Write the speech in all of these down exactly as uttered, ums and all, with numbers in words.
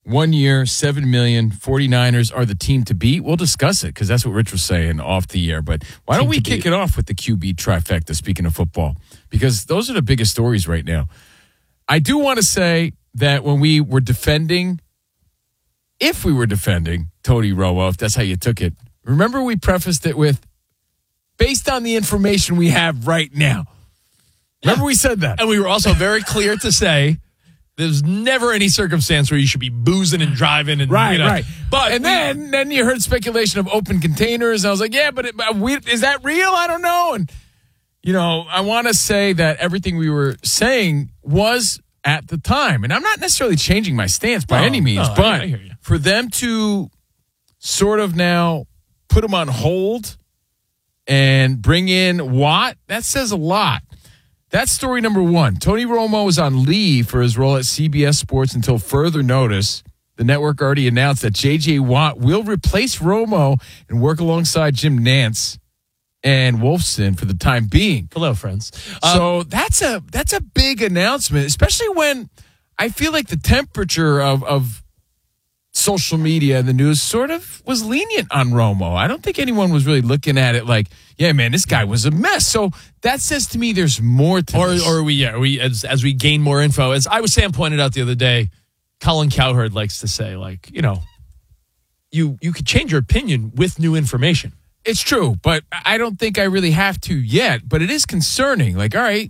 One year, seven million dollars, 49ers are the team to beat. We'll discuss it because that's what Rich was saying off the air. But why don't we kick it off with the Q B trifecta, speaking of football? Because those are the biggest stories right now. I do want to say that when we were defending, if we were defending Tony Romo, if that's how you took it, remember we prefaced it with, based on the information we have right now. Remember we said that. And we were also very clear to say, there's never any circumstance where you should be boozing and driving and right, you know. right. But and we, then then you heard speculation of open containers. And I was like, yeah, but, it, but we, is that real? I don't know. And you know, I want to say that everything we were saying was at the time, and I'm not necessarily changing my stance by no, any means, no, but I, I hear you. For them to sort of now put them on hold and bring in Watt, that says a lot. That's story number one. Tony Romo was on leave for his role at C B S Sports until further notice. The network already announced that J J. Watt will replace Romo and work alongside Jim Nantz and Wolfson for the time being. Hello, friends. So um, that's a that's a big announcement, especially when I feel like the temperature of, of social media and the news sort of was lenient on Romo. I don't think anyone was really looking at it like, yeah, man, this guy was a mess. So that says to me there's more to or, this. Or we, yeah, we as as we gain more info. As I was Sam pointed out the other day, Colin Cowherd likes to say, like, you know, you you could change your opinion with new information. It's true, but I don't think I really have to yet. But it is concerning. Like, all right,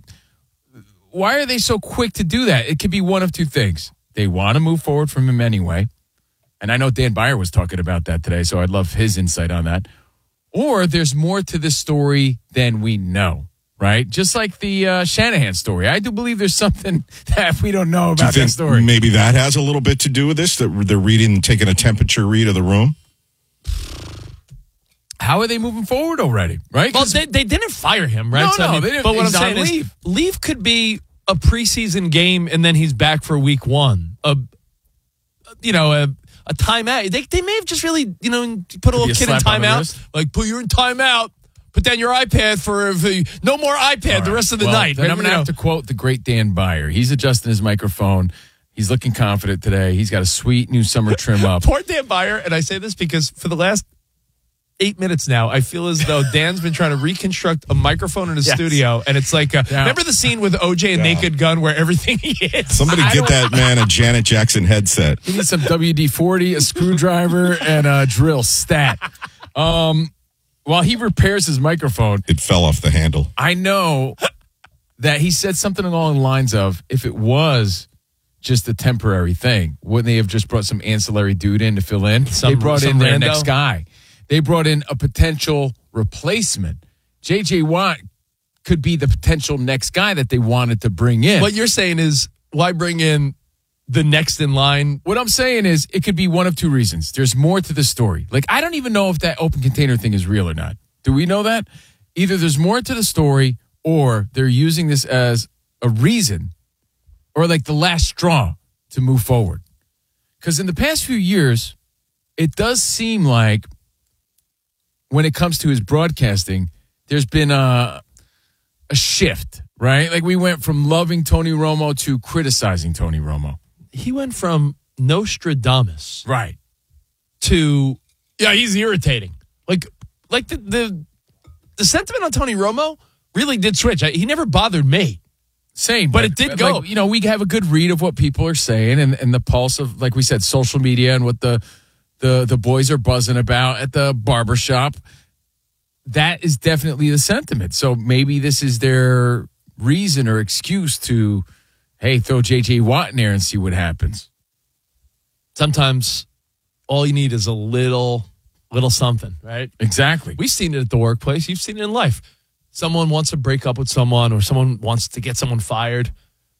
why are they so quick to do that? It could be one of two things. They want to move forward from him anyway. And I know Dan Byer was talking about that today, so I'd love his insight on that. Or there's more to this story than we know, right? Just like the uh, Shanahan story. I do believe there's something that we don't know about do you that think story. Maybe that has a little bit to do with this, that they're reading, taking a temperature read of the room? How are they moving forward already, right? Well, they, they didn't fire him, right? No, so, no, I mean, they didn't. But what He's I'm on saying leave. is, leave could be a preseason game, and then he's back for week one. A, you know, a, a timeout. They they may have just really, you know, put a little a kid in slap on the timeout. wrist. Like, put you in timeout. Put down your iPad for, for no more iPad All the right. rest of the Well, night. Then I'm You going to know. have to quote the great Dan Byer. He's adjusting his microphone. He's looking confident today. He's got a sweet new summer trim up. Poor Dan Byer, and I say this because for the last eight minutes now, I feel as though Dan's been trying to reconstruct a microphone in his Yes. studio, and it's like, a, Yeah. remember the scene with O J and Yeah. Naked Gun where everything he hits? Somebody I get don't- that man a Janet Jackson headset. He needs some W D forty, a screwdriver, and a drill stat. Um, while he repairs his microphone, It fell off the handle. I know that he said something along the lines of, if it was just a temporary thing, wouldn't they have just brought some ancillary dude in to fill in? Some- they brought in some their rando? next guy. They brought in a potential replacement. J J. Watt could be the potential next guy that they wanted to bring in. What you're saying is, why bring in the next in line? What I'm saying is it could be one of two reasons. There's more to the story. Like, I don't even know if that open container thing is real or not. Do we know that? Either there's more to the story or they're using this as a reason or like the last straw to move forward. Because in the past few years, it does seem like when it comes to his broadcasting, there's been a, a shift, right? Like we went from loving Tony Romo to criticizing Tony Romo. He went from Nostradamus Right. to, yeah, he's irritating. Like, like the the, the sentiment on Tony Romo really did switch. I, he never bothered me. Same, But it did go. Like, you know, we have a good read of what people are saying and, and the pulse of, like we said, social media and what the the the boys are buzzing about at the barbershop. That is definitely the sentiment. So maybe this is their reason or excuse to, hey, throw J J. Watt in there and see what happens. Sometimes all you need is a little, little something, right? Exactly. We've seen it at the workplace. You've seen it in life. Someone wants to break up with someone or someone wants to get someone fired.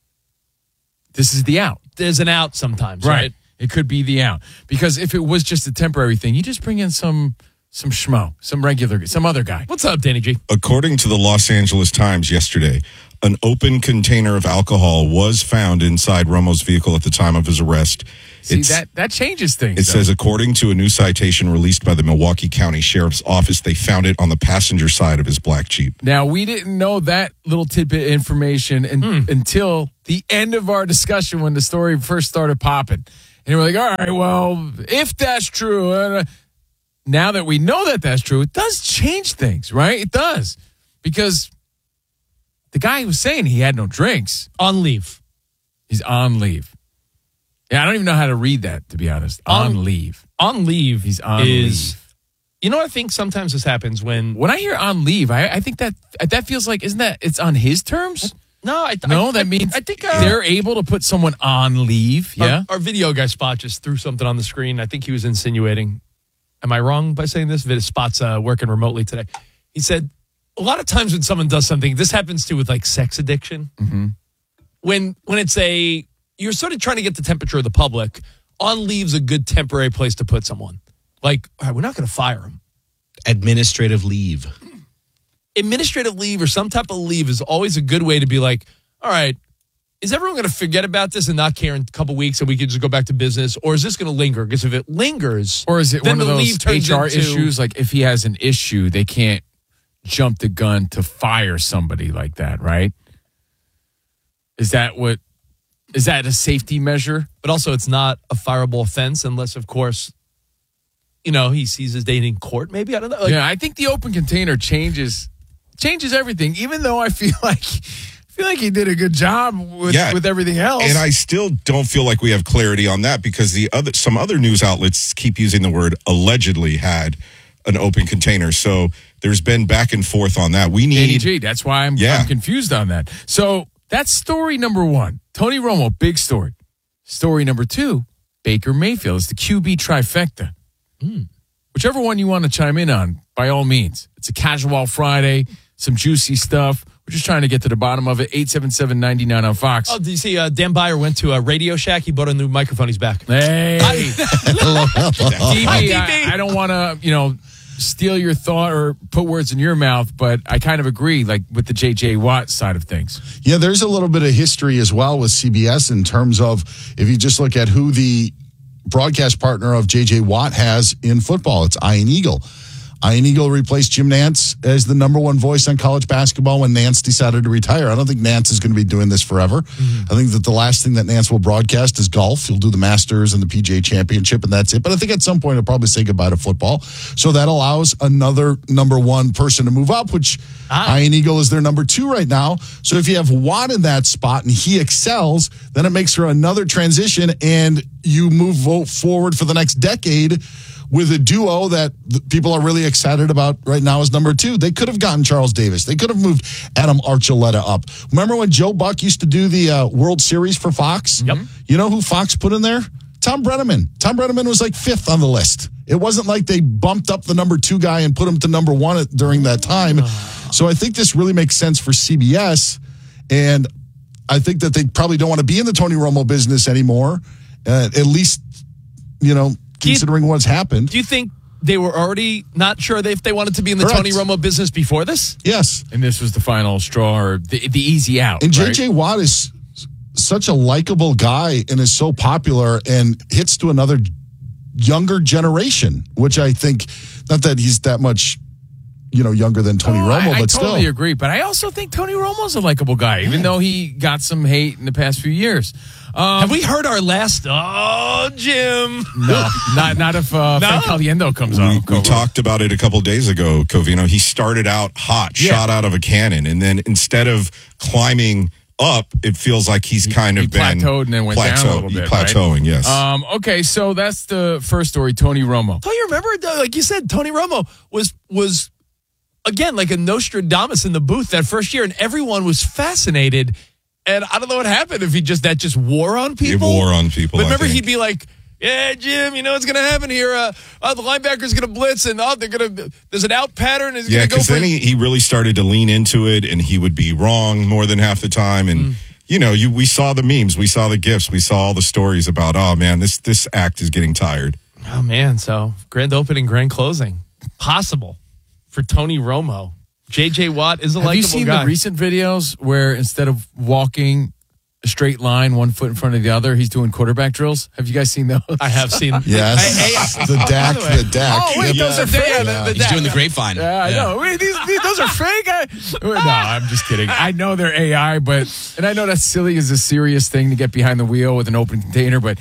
This is the out. There's an out sometimes, right? Right. It could be the out. Because if it was just a temporary thing, you just bring in some some schmo, some regular, some other guy. What's up, Danny G? According to the Los Angeles Times yesterday, an open container of alcohol was found inside Romo's vehicle at the time of his arrest. See, It's- that, that changes things. It though. says, according to a new citation released by the Milwaukee County Sheriff's Office, they found it on the passenger side of his black Jeep. Now, we didn't know that little tidbit of information in, Hmm. until the end of our discussion when the story first started popping. And we're like, all right, well, if that's true, uh, now that we know that that's true, it does change things, right? It does. Because the guy was saying he had no drinks. On leave. He's on leave. Yeah, I don't even know how to read that, to be honest. On, On- leave. On leave He's on is, leave. You know, I think sometimes this happens when. When I hear on leave, I, I think that that feels like, isn't that, it's on his terms? No, I, No, I, that I, means I think uh, they're able to put someone on leave. Yeah. Our, our video guy Spot just threw something on the screen. I think he was insinuating. Am I wrong by saying this? Vid- Spot's uh, working remotely today. He said a lot of times when someone does something, this happens too with like sex addiction. Mm-hmm. When when it's a you're sort of trying to get the temperature of the public. On leave's a good temporary place to put someone. Like, all right, we're not going to fire him. Administrative leave. Administrative leave or some type of leave is always a good way to be like, all right, is everyone going to forget about this and not care in a couple weeks and we can just go back to business? Or is this going to linger? Because if it lingers, Or is it then one of the those leave turns H R into- issues? Like if he has an issue, they can't jump the gun to fire somebody like that, right? Is that what, is that a safety measure? But also it's not a fireable offense unless, of course, you know, he sees his date in court, maybe. I don't know. Like, Yeah, I think the open container changes changes everything, even though I feel like I feel like he did a good job with, Yeah. with everything else. And I still don't feel like we have clarity on that because the other some other news outlets keep using the word allegedly had an open container. So there's been back and forth on that. We A D need G, that's why I'm, Yeah. I'm confused on that. So that's story number one. Tony Romo, big story. Story number two, Baker Mayfield. It's the Q B trifecta. Whichever one you want to chime in on, by all means. It's a casual Friday, some juicy stuff. We're just trying to get to the bottom of it. eight seven seven, nine nine on Fox. Oh, did you see uh, Dan Byer went to a Radio Shack? He bought a new microphone. He's back. Hey, Hi, D B, D B. I, I don't want to, you know, steal your thought or put words in your mouth, but I kind of agree, like with the J J Watt side of things. Yeah, there's a little bit of history as well with C B S in terms of if you just look at who the broadcast partner of J J Watt has in football, it's Ian Eagle. Ian Eagle replaced Jim Nantz as the number one voice on college basketball when Nantz decided to retire. I don't think Nantz is going to be doing this forever. Mm-hmm. I think that the last thing that Nantz will broadcast is golf. He'll do the Masters and the P G A Championship, and that's it. But I think at some point he'll probably say goodbye to football. So that allows another number one person to move up, which ah. Ian Eagle is their number two right now. So if you have Watt in that spot and he excels, then it makes for another transition, and you move vote forward for the next decade with a duo that people are really excited about right now as number two. They could have gotten Charles Davis. They could have moved Adam Archuleta up. Remember when Joe Buck used to do the uh, World Series for Fox? Yep. You know who Fox put in there? Tom Brenneman. Tom Brenneman was like fifth on the list. It wasn't like they bumped up the number two guy and put him to number one during that time. So I think this really makes sense for C B S. And I think that they probably don't want to be in the Tony Romo business anymore. Uh, at least, you know, considering you, what's happened. Do you think they were already not sure if they wanted to be in the Correct. Tony Romo business before this? Yes. And this was the final straw or the, the easy out. And right? J J Watt is such a likable guy and is so popular and hits to another younger generation, which I think, not that he's that much, you know, younger than Tony Oh, Romo, I, I but totally still. agree. But I also think Tony Romo's a likable guy, even though he got some hate in the past few years. Um, Have we heard our last? Oh, Jim. No, not not if uh, No? Frank Caliendo comes we, on. we talked about it a couple days ago, Covino. He started out hot, Yeah. shot out of a cannon, and then instead of climbing up, it feels like he's kind he of been plateaued and then went down a plateau- little bit, plateauing. right? Yes. Um, okay, so that's the first story, Tony Romo. Don't you remember? Like you said, Tony Romo was was again like a Nostradamus in the booth that first year, and everyone was fascinated. And I don't know what happened if he just that just wore on It people. wore on people. But I remember, think. he'd be like, "Yeah, Jim, you know what's going to happen here? Uh, uh, the linebacker's going to blitz, and oh, they're going to. There's an out pattern. He's Yeah, going to go because for then he, he really started to lean into it, and he would be wrong more than half the time. And Mm. you know, you we saw the memes, we saw the gifs, we saw all the stories about, oh man, this this act is getting tired. Oh man, so grand opening, grand closing, possible for Tony Romo. J J Watt is a Have likable you seen guy. the recent videos where instead of walking a straight line, one foot in front of the other, he's doing quarterback drills? Have you guys seen those? I have seen. Yes. Hey, hey, the D A by C, way- the D A C. Oh wait, Yeah. those are fake. Yeah, Yeah. the, the He's D A C. doing the grapevine. Yeah, I know. Wait, these, these those are fake. I, no, I'm just kidding. I know they're A I, but and I know that's silly is a serious thing to get behind the wheel with an open container, but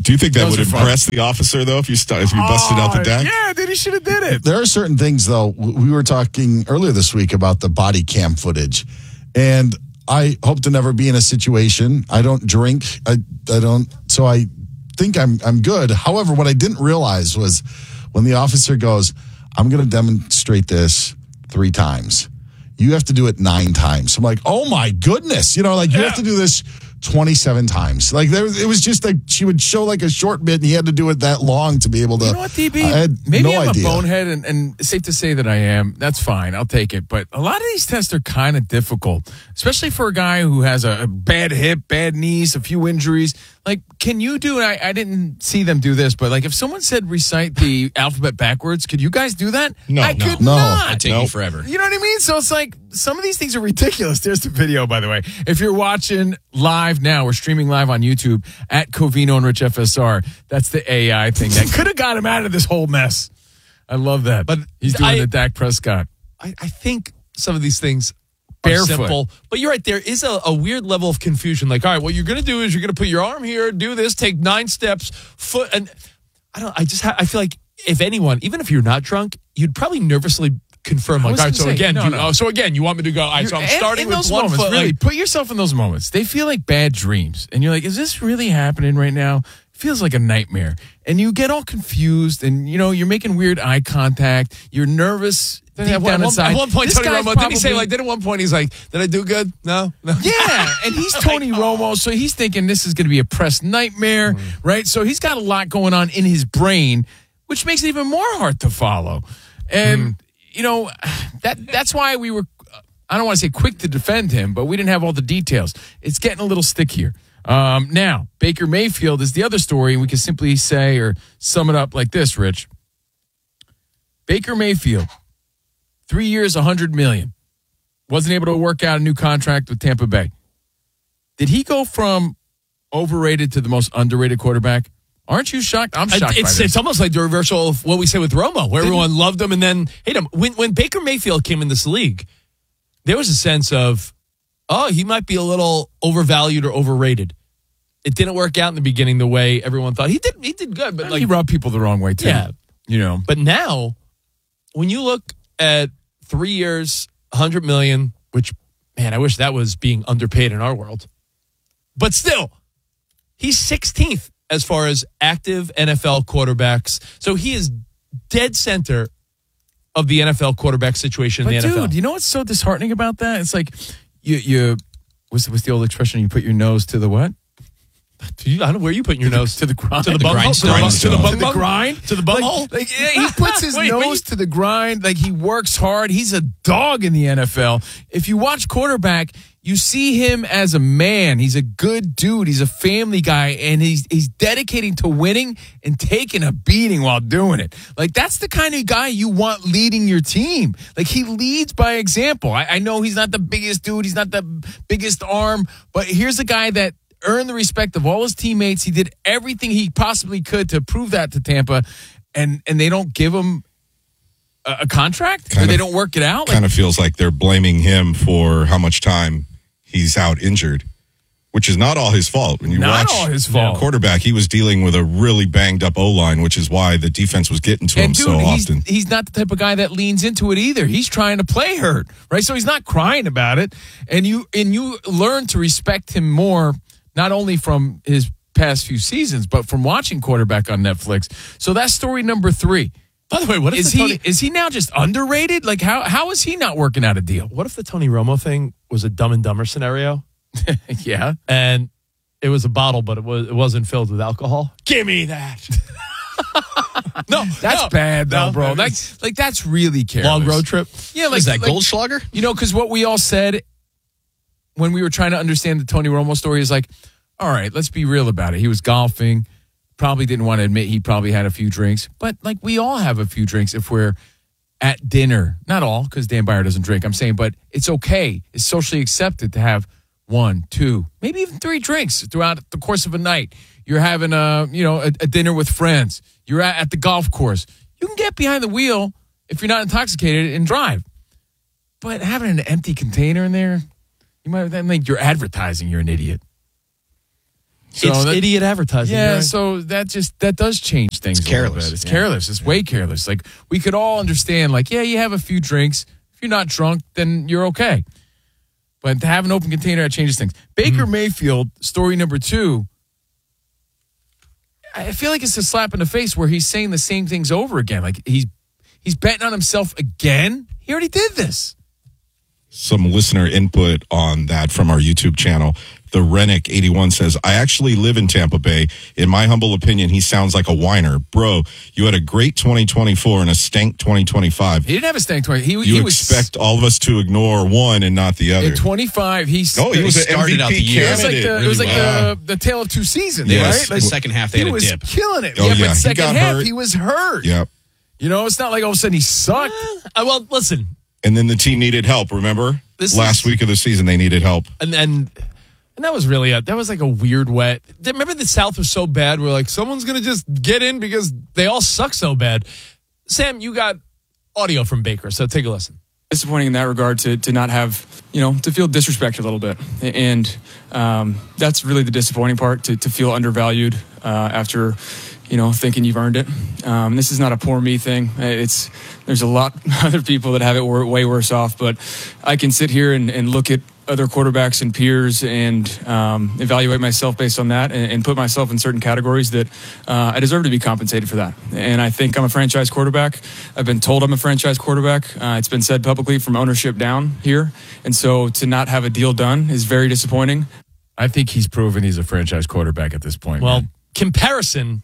Do you think that Those would are fun. impress the officer, though, if you, st- if you busted out the Oh, deck? Yeah, dude, he should have did it. There are certain things, though. We were talking earlier this week about the body cam footage, and I hope to never be in a situation. I don't drink. I I don't. So I think I'm I'm good. However, what I didn't realize was when the officer goes, "I'm going to demonstrate this three times. You have to do it nine times." I'm like, "Oh my goodness!" You know, like you Yeah. have to do this twenty-seven times. Like there, it was just like she would show like a short bit, and he had to do it that long to be able to. You know what, D B? I had Maybe no I'm idea. a bonehead, and, and it's safe to say that I am. That's fine. I'll take it. But a lot of these tests are kind of difficult, especially for a guy who has a, a bad hip, bad knees, a few injuries. Like, can you do, and I, I didn't see them do this, but like if someone said recite the alphabet backwards, could you guys do that? No, I no. could No. not. It'd take you Nope. forever. You know what I mean? So it's like some of these things are ridiculous. There's the video, by the way. If you're watching live now, we're streaming live on YouTube at Covino and Rich F S R. That's the A I thing that could have got him out of this whole mess. I love that. But he's doing I- the Dak Prescott. I, I think some of these things are Barefoot. simple. But you're right. There is a, a weird level of confusion. Like, all right, what you're going to do is you're going to put your arm here, do this, take nine steps, foot. And I don't, I just, ha- I feel like if anyone, even if you're not drunk, you'd probably nervously confirm, I like, was all right, gonna so say, again, no, you, no. oh, so again, you want me to go, all right, so I'm And starting in with those one moments, foot. really, like- put yourself in those moments. They feel like bad dreams. And you're like, is this really happening right now? Feels like a nightmare. And you get all confused and, you know, you're making weird eye contact. You're nervous deep at, one, down inside. at one point, This Tony guy's Romo, didn't he say, probably- like, then at one point he's like, did I do good? No? No. Yeah, and he's Tony Romo, so he's thinking this is going to be a press nightmare, right? So he's got a lot going on in his brain, which makes it even more hard to follow. And you know, that that's why we were, I don't want to say quick to defend him, but we didn't have all the details. It's getting a little stickier. Um, now, Baker Mayfield is the other story, and we can simply say or sum it up like this, Rich. Baker Mayfield, three years, one hundred million dollars. Wasn't able to work out a new contract with Tampa Bay. Did he go from overrated to the most underrated quarterback? Aren't you shocked? I'm shocked It's, by this. it's almost like the reversal of what we say with Romo, where everyone loved him and then hated him. When, when Baker Mayfield came in this league, there was a sense of, oh, he might be a little overvalued or overrated. It didn't work out in the beginning the way everyone thought. He did He did good, but Like, like, he rubbed people the wrong way, too. Yeah. You know. but now, when you look at three years, one hundred million dollars, which, man, I wish that was being underpaid in our world. But still, he's sixteenth as far as active N F L quarterbacks. So he is dead center of the N F L quarterback situation But in the dude, N F L. you know what's so disheartening about that? It's like you you what's what's the old expression? You put your nose to the what? I don't know where you putting your nose. To the grind. To the bum hole? To the bum- grindstone. to the bum To the hole? grind. To the bum hole? Like, like, yeah, he puts his Wait, nose wait. to the grind. Like he works hard. He's a dog in the N F L. If you watch quarterback, you see him as a man. He's a good dude. He's a family guy, and he's he's dedicating to winning and taking a beating while doing it. Like that's the kind of guy you want leading your team. Like he leads by example. I, I know he's not the biggest dude. He's not the biggest arm, but here's a guy that earned the respect of all his teammates. He did everything he possibly could to prove that to Tampa, and and they don't give him a, a contract, Kind or they of- don't work it out. Like, Kind of feels like they're blaming him for how much time he's out injured, which is not all his fault. When you Not watch all his fault. quarterback, he was dealing with a really banged up O-line, which is why the defense was getting to him and dude, so he's, often. he's not the type of guy that leans into it either. He's trying to play hurt, right? So he's not crying about it, and you and you learn to respect him more, not only from his past few seasons, but from watching quarterback on Netflix. So that's story number three. By the way, what if Is the he Tony, is he now just underrated? Like how how is he not working out a deal? what if the Tony Romo thing was a Dumb and Dumber scenario? Yeah. And it was a bottle, but it was it wasn't filled with alcohol. Give me that. no, That's no, bad though, no, bro. it's That's like that's really careless. long road trip. Yeah, like Is that like, Goldschlager? You know, because what we all said when we were trying to understand the Tony Romo story is like, all right, let's be real about it. He was golfing, probably didn't want to admit he probably had a few drinks, but like we all have a few drinks if we're at dinner. Not all, because Dan Byer doesn't drink. I'm saying, but it's okay. It's socially accepted to have one, two, maybe even three drinks throughout the course of a night. You're having a, you know, a, a dinner with friends. You're at, at the golf course. You can get behind the wheel if you're not intoxicated and drive. But having an empty container in there, you might then think you're advertising. You're an idiot. So it's that- idiot advertising. Yeah, right? so that just that does change things. It's a little careless. bit. It's Yeah. careless. It's way careless. Like we could all understand. Like, yeah, you have a few drinks. If you're not drunk, then you're okay. But to have an open container, that changes things. Baker Mayfield, story number two. I feel like it's a slap in the face where he's saying the same things over again. Like he's he's betting on himself again. He already did this. Some listener input on that from our YouTube channel. The Rennick eighty-one says, I actually live in Tampa Bay. In my humble opinion, he sounds like a whiner. Bro, you had a great twenty twenty-four and a stank twenty twenty-five. He didn't have a stank twenty. He, You he was expect all of us to ignore one and not the other. in twenty-five. He's No, he was an started M V P out the year. It was like candidate. the, it was like Wow. the, the tale of two seasons, Yes. right? Like, The second half, they he had a was dip. killing it. Oh, yeah, yeah, but he second got half, hurt. he was hurt. Yep. You know, it's not like all of a sudden he sucked. Uh, well, listen, And then the team needed help, remember? This Last is- week of the season, they needed help. and and and that was really a that was like a weird wet. Remember the South was so bad. We're like, someone's gonna just get in because they all suck so bad. Sam, you got audio from Baker, so take a listen. Disappointing in that regard to to not have, you know, to feel disrespected a little bit, and um, that's really the disappointing part, to to feel undervalued uh, after, you know, thinking you've earned it. Um, this is not a poor me thing. It's there's a lot other people that have it way worse off, but I can sit here and, and look at other quarterbacks and peers and um, evaluate myself based on that and, and put myself in certain categories that uh, I deserve to be compensated for that. And I think I'm a franchise quarterback. I've been told I'm a franchise quarterback. Uh, it's been said publicly from ownership down here. And so to not have a deal done is very disappointing. I think he's proven he's a franchise quarterback at this point. Well, man. comparison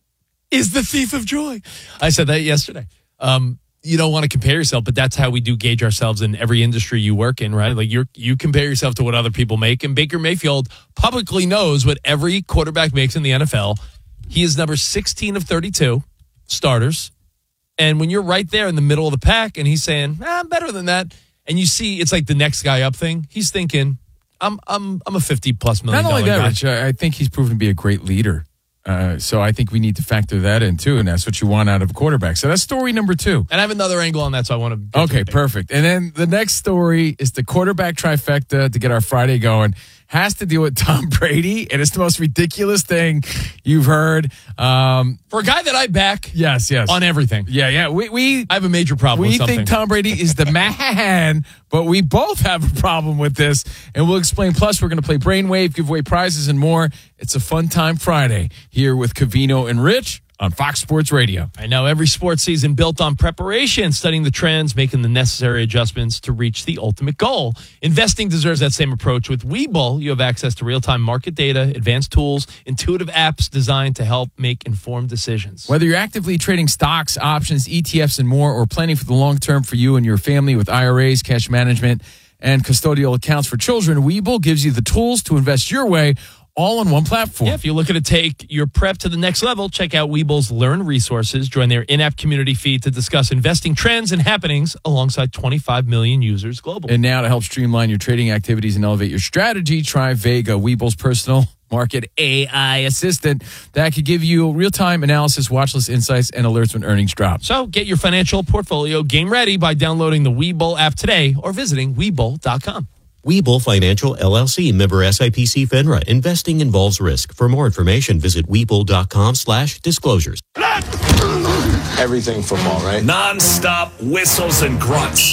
is the thief of joy. I said that yesterday. Um, you don't want to compare yourself, but that's how we do gauge ourselves in every industry you work in, right? Like you you compare yourself to what other people make, and Baker Mayfield publicly knows what every quarterback makes in the N F L. He is number sixteen of thirty-two starters. And when you're right there in the middle of the pack and he's saying, ah, I'm better than that, and you see it's like the next guy up thing, he's thinking, I'm I'm I'm a fifty plus million Not dollar only that, guy. Rich, I I think he's proven to be a great leader. Uh, so I think we need to factor that in too, and that's what you want out of a quarterback. So that's story number two. And I have another angle on that, so I want to. get to Okay, it. perfect. And then the next story is the quarterback trifecta to get our Friday going. Has to deal with Tom Brady, and it's the most ridiculous thing you've heard. Um, For a guy that I back yes, yes. on everything, yeah, yeah. We we I have a major problem we with something. think Tom Brady is the man, but we both have a problem with this, and we'll explain. Plus, we're going to play Brainwave, give away prizes, and more. It's a fun time Friday here with Covino and Rich on Fox Sports Radio. I know every sports season built on preparation, studying the trends, making the necessary adjustments to reach the ultimate goal. Investing deserves that same approach. With Webull, you have access to real-time market data, advanced tools, intuitive apps designed to help make informed decisions. Whether you're actively trading stocks, options, E T Fs, and more, or planning for the long term for you and your family with I R As, cash management, and custodial accounts for children, Webull gives you the tools to invest your way, all on one platform. Yeah, if you're looking to take your prep to the next level, check out Webull's Learn resources. Join their in-app community feed to discuss investing trends and happenings alongside twenty-five million users globally. And now to help streamline your trading activities and elevate your strategy, try Vega, Webull's personal market A I assistant that could give you real-time analysis, watch list insights, and alerts when earnings drop. So get your financial portfolio game ready by downloading the Webull app today or visiting Webull dot com. Webull Financial, L L C, member S I P C FINRA. Investing involves risk. For more information, visit Webull.com slash disclosures. Everything football, right? Non-stop whistles and grunts.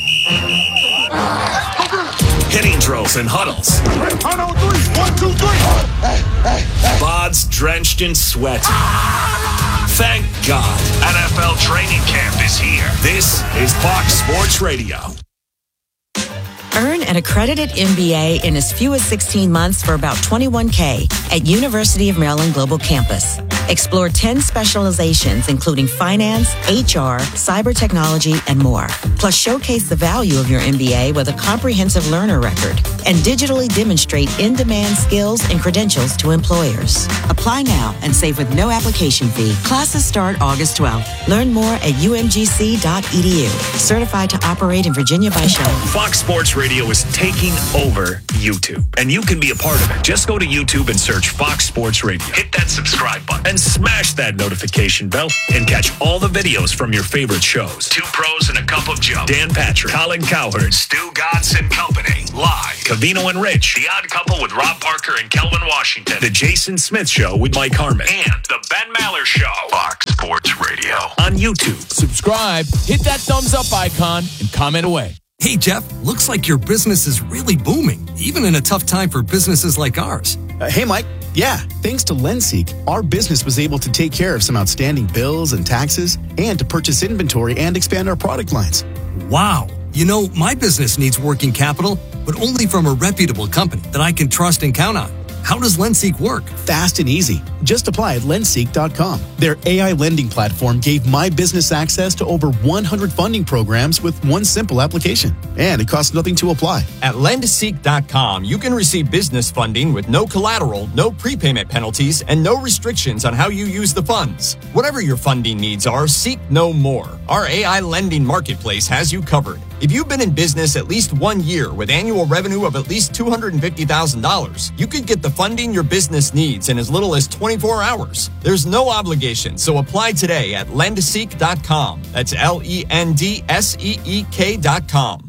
Hitting drills and huddles. One, two, three. Bods drenched in sweat. Thank God. N F L training camp is here. This is Fox Sports Radio. Earn an accredited M B A in as few as sixteen months for about twenty-one K at University of Maryland Global Campus. Explore ten specializations, including finance, H R, cyber technology, and more. Plus, showcase the value of your M B A with a comprehensive learner record and digitally demonstrate in-demand skills and credentials to employers. Apply now and save with no application fee. Classes start August twelfth. Learn more at U M G C dot E D U. Certified to operate in Virginia by Shell. Fox Sports Radio is taking over YouTube, and you can be a part of it. Just go to YouTube and search Fox Sports Radio. Hit that subscribe button and smash that notification bell and catch all the videos from your favorite shows. Two Pros and a Cup of Joe. Dan Patrick, Colin Cowherd, Stu Gatz and Company. Live. Cavino and Rich. The Odd Couple with Rob Parker and Kelvin Washington. The Jason Smith Show with Mike Harmon. And The Ben Maller Show. Fox Sports Radio. On YouTube. Subscribe, hit that thumbs up icon, and comment away. Hey, Jeff, looks like your business is really booming, even in a tough time for businesses like ours. Uh, hey, Mike. Yeah, thanks to LendSeek, our business was able to take care of some outstanding bills and taxes and to purchase inventory and expand our product lines. Wow. You know, my business needs working capital, but only from a reputable company that I can trust and count on. How does LendSeek work? Fast and easy. Just apply at lendseek dot com. Their A I lending platform gave my business access to over one hundred funding programs with one simple application. And it costs nothing to apply. At lendseek dot com, you can receive business funding with no collateral, no prepayment penalties, and no restrictions on how you use the funds. Whatever your funding needs are, seek no more. Our A I lending marketplace has you covered. If you've been in business at least one year with annual revenue of at least two hundred fifty thousand dollars, you could get the funding your business needs in as little as twenty-four hours. There's no obligation, so apply today at lendseek dot com. That's L E N D S E E K dot com.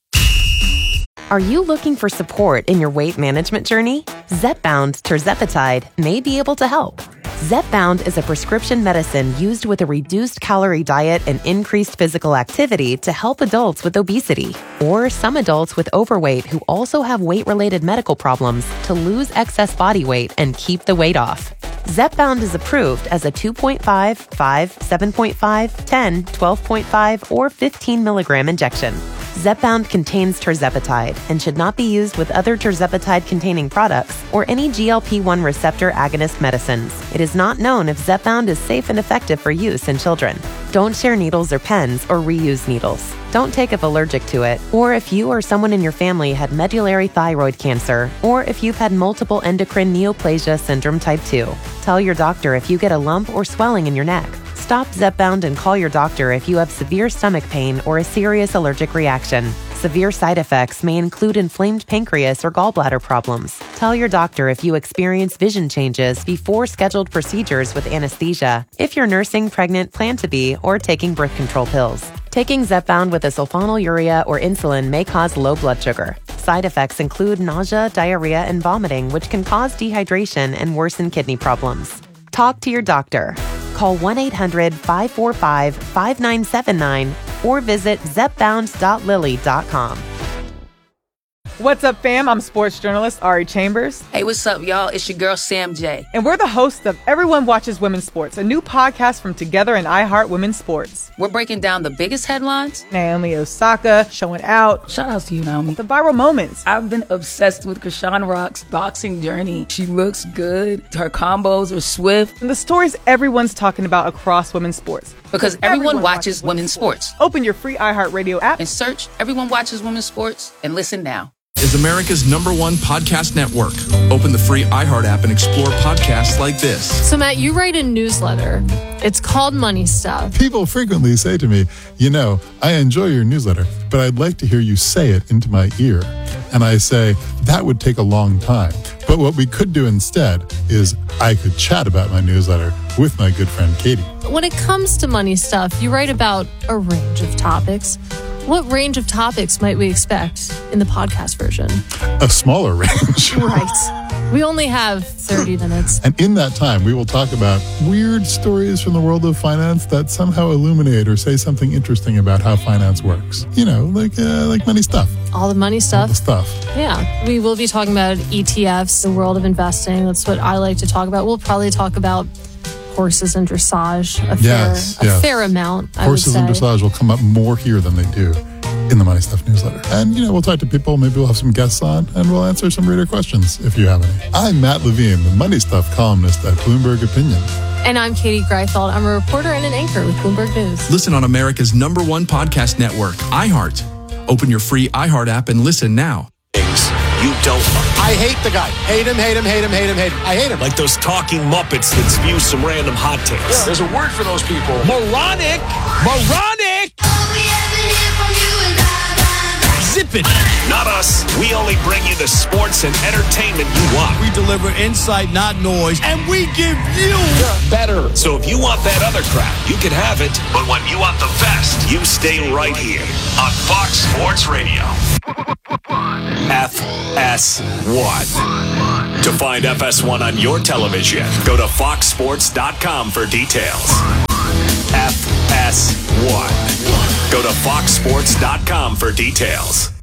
Are you looking for support in your weight management journey? Zepbound tirzepatide may be able to help. Zepbound is a prescription medicine used with a reduced calorie diet and increased physical activity to help adults with obesity or some adults with overweight who also have weight-related medical problems to lose excess body weight and keep the weight off. Zepbound is approved as a two point five, five, seven point five, ten, twelve point five, or fifteen milligram injection. Zepbound contains tirzepatide and should not be used with other tirzepatide-containing products or any G L P one receptor agonist medicines. It is not known if Zepbound is safe and effective for use in children. Don't share needles or pens or reuse needles. Don't take if allergic to it, or if you or someone in your family had medullary thyroid cancer, or if you've had multiple endocrine neoplasia syndrome type two. Tell your doctor if you get a lump or swelling in your neck. Stop Zepbound and call your doctor if you have severe stomach pain or a serious allergic reaction. Severe side effects may include inflamed pancreas or gallbladder problems. Tell your doctor if you experience vision changes before scheduled procedures with anesthesia, if you're nursing, pregnant, plan to be, or taking birth control pills. Taking Zepbound with a sulfonylurea or insulin may cause low blood sugar. Side effects include nausea, diarrhea, and vomiting, which can cause dehydration and worsen kidney problems. Talk to your doctor. Call one eight hundred, five four five, five nine seven nine or visit zepbound dot lilly dot com. What's up, fam? I'm sports journalist Ari Chambers. Hey, what's up, y'all? It's your girl, Sam J. And we're the hosts of Everyone Watches Women's Sports, a new podcast from Together and iHeart Women's Sports. We're breaking down the biggest headlines. Naomi Osaka showing out. Shout out to you, Naomi. The viral moments. I've been obsessed with Krishan Rock's boxing journey. She looks good. Her combos are swift. And the stories everyone's talking about across women's sports. Because everyone, everyone watches, watches women's sports. sports. Open your free iHeartRadio app and search Everyone Watches Women's Sports and listen now. Is America's number one podcast network. Open the free iHeart app and explore podcasts like this. So, Matt, you write a newsletter. It's called Money Stuff. People frequently say to me, you know, I enjoy your newsletter, but I'd like to hear you say it into my ear. And I say, that would take a long time. But what we could do instead is I could chat about my newsletter with my good friend Katie. When it comes to Money Stuff, you write about a range of topics. What range of topics might we expect in the podcast version? A smaller range. Right. We only have thirty minutes. And in that time, we will talk about weird stories from the world of finance that somehow illuminate or say something interesting about how finance works. You know, like uh, like money stuff. All the money stuff. All the stuff. Yeah. We will be talking about E T Fs, the world of investing. That's what I like to talk about. We'll probably talk about horses and dressage a yes, fair, yes. a fair amount. Horses I and would say. dressage will come up more here than they do in the Money Stuff newsletter. And, you know, we'll talk to people. Maybe we'll have some guests on and we'll answer some reader questions if you have any. I'm Matt Levine, the Money Stuff columnist at Bloomberg Opinion. And I'm Katie Greifeld. I'm a reporter and an anchor with Bloomberg News. Listen on America's number one podcast network, iHeart. Open your free iHeart app and listen now. You don't like. I hate the guy. Hate him, hate him, hate him, hate him, hate him. I hate him. Like those talking Muppets that spew some random hot takes. Yeah, there's a word for those people. Moronic! Moronic! All we ever hear from you is blah, blah, blah. Zip rampant. Not us. We only bring you the sports and entertainment you want. We deliver insight, not noise, and we give you better. So if you want that other crap, you can have it. But when you want the best, you stay right here on Fox Sports Radio. F S one. To find F S one on your television, go to fox sports dot com for details. F S one. Go to fox sports dot com for details.